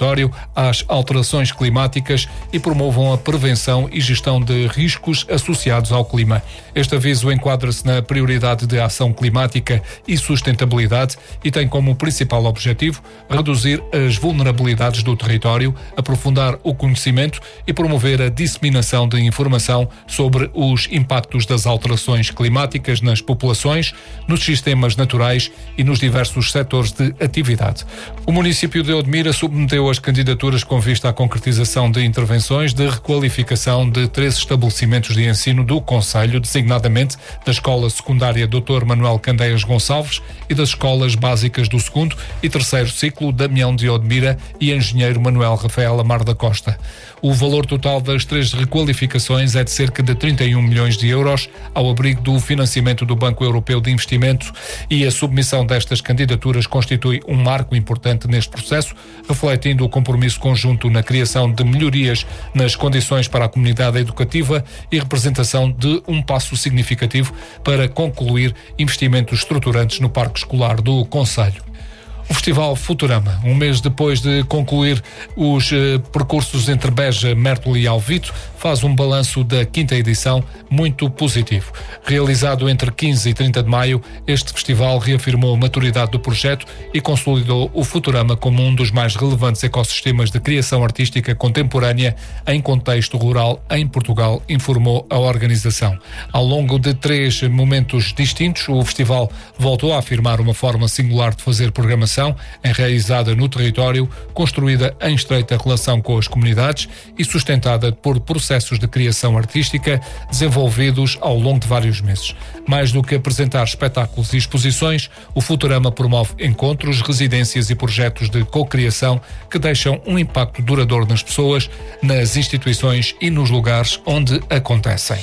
território às alterações climáticas e promovam a prevenção e gestão de riscos associados ao clima. Este aviso enquadra-se na prioridade de ação climática e sustentabilidade e tem como principal objetivo reduzir as vulnerabilidades do território, aprofundar o conhecimento e promover a disseminação de informação sobre os impactos das alterações climáticas nas populações, nos sistemas naturais e nos diversos setores de atividade. O município de Odmira submeteu as candidaturas com vista à concretização de intervenções de requalificação de 3 estabelecimentos de ensino do concelho, designadamente da Escola Secundária Dr. Manuel Candeias Gonçalves e das escolas básicas do 2º e 3º ciclo Damião de Odmira e Engenheiro Manuel Rafael Amar da Costa. O valor total das 3 requalificações é de cerca de 31 milhões de euros, ao abrigo do financiamento do Banco Europeu de Investimento, e a submissão destas candidaturas constitui um marco importante neste processo, refletindo o compromisso conjunto na criação de melhorias nas condições para a comunidade educativa e representação de um passo significativo para concluir investimentos estruturantes no parque escolar do concelho. O Festival Futurama, um mês depois de concluir os percursos entre Beja, Mértola e Alvito, faz um balanço da 5ª edição muito positivo. Realizado entre 15 e 30 de maio, este festival reafirmou a maturidade do projeto e consolidou o Futurama como um dos mais relevantes ecossistemas de criação artística contemporânea em contexto rural em Portugal, informou a organização. Ao longo de 3 momentos distintos, o festival voltou a afirmar uma forma singular de fazer programação, enraizada no território, construída em estreita relação com as comunidades e sustentada por processos de criação artística desenvolvidos ao longo de vários meses. Mais do que apresentar espetáculos e exposições, o Futurama promove encontros, residências e projetos de cocriação que deixam um impacto duradouro nas pessoas, nas instituições e nos lugares onde acontecem.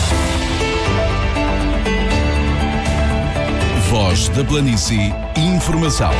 Voz da Planície, informação.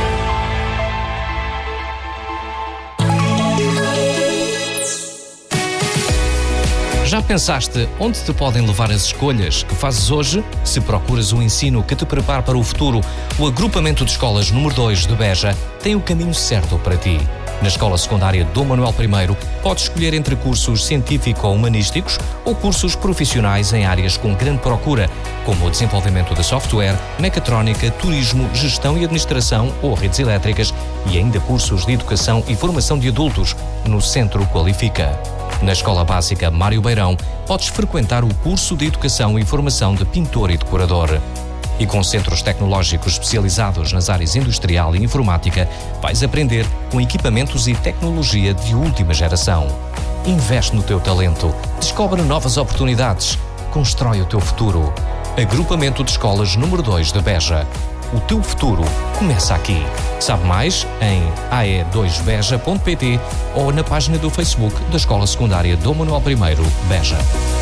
Já pensaste onde te podem levar as escolhas que fazes hoje? Se procuras um ensino que te prepare para o futuro, o agrupamento de escolas número 2 de Beja tem o caminho certo para ti. Na Escola Secundária Dom Manuel I, podes escolher entre cursos científico-humanísticos ou cursos profissionais em áreas com grande procura, como o desenvolvimento de software, mecatrónica, turismo, gestão e administração ou redes elétricas e ainda cursos de educação e formação de adultos no Centro Qualifica. Na Escola Básica Mário Beirão, podes frequentar o curso de Educação e Formação de Pintor e Decorador. E com centros tecnológicos especializados nas áreas industrial e informática, vais aprender com equipamentos e tecnologia de última geração. Investe no teu talento, descobre novas oportunidades, constrói o teu futuro. Agrupamento de Escolas número 2 de Beja. O teu futuro começa aqui. Sabe mais em ae2beja.pt ou na página do Facebook da Escola Secundária Dom Manuel I, Beja.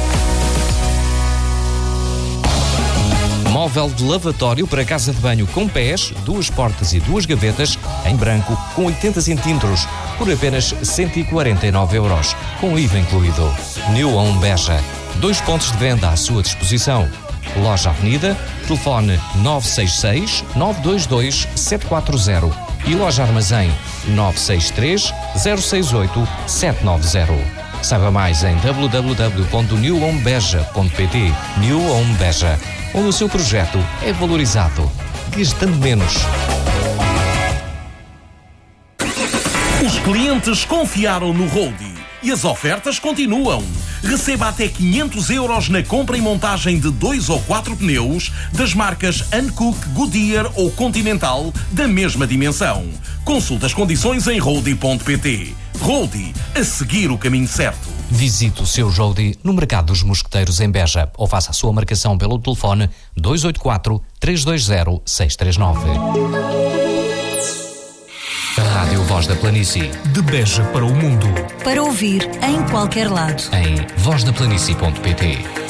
Móvel de lavatório para casa de banho com pés, 2 portas e 2 gavetas, em branco, com 80 centímetros, por apenas 149 €, com IVA incluído. New Home Beja. 2 pontos de venda à sua disposição. Loja Avenida, telefone 966-922-740 e Loja Armazém 963-068-790. Saiba mais em www.newhomebeja.pt. New Home Beja, onde o seu projeto é valorizado, gastando menos. Os clientes confiaram no Roadie e as ofertas continuam. Receba até 500 € na compra e montagem de 2 ou 4 pneus das marcas Hankook, Goodyear ou Continental da mesma dimensão. Consulte as condições em roadie.pt. Roadie, a seguir o caminho certo. Visite o seu Roadie no Mercado dos Mosqueteiros em Beja ou faça a sua marcação pelo telefone 284-320-639. Rádio Voz da Planície. De Beja para o mundo. Para ouvir em qualquer lado. Em vozdaplanície.pt.